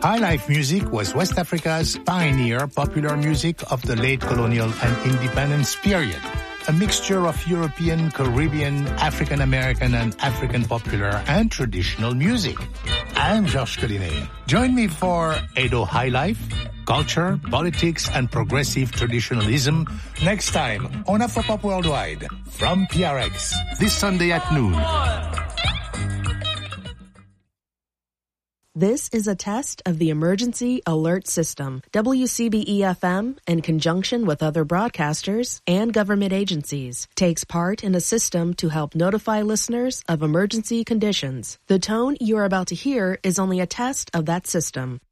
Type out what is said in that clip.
Highlife music was West Africa's pioneer popular music of the late colonial and independence period. A mixture of European, Caribbean, African American, and African popular and traditional music. I'm Georges Collinet. Join me for Edo Highlife, culture, politics, and progressive traditionalism next time on Afropop Worldwide from PRX this Sunday at noon. This is a test of the Emergency Alert System. WCBE-FM, in conjunction with other broadcasters and government agencies, takes part in a system to help notify listeners of emergency conditions. The tone you're about to hear is only a test of that system.